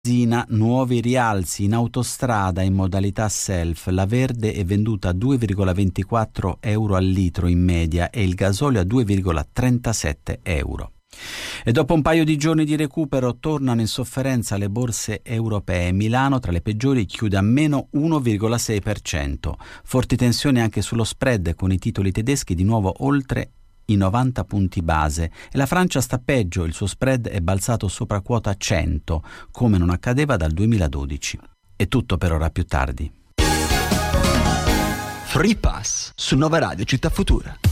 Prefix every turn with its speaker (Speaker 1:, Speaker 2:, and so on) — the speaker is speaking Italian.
Speaker 1: Nuovi rialzi in autostrada in modalità self. La verde è venduta a 2,24 euro al litro in media e il gasolio a 2,37 euro. E dopo un paio di giorni di recupero tornano in sofferenza le borse europee. Milano, tra le peggiori, chiude a meno 1,6%. Forti tensioni anche sullo spread, con i titoli tedeschi di nuovo oltre i 90 punti base, e la Francia sta peggio, il suo spread è balzato sopra quota 100, come non accadeva dal 2012. È tutto per ora, più tardi.
Speaker 2: Free Pass su Nova Radio Città Futura.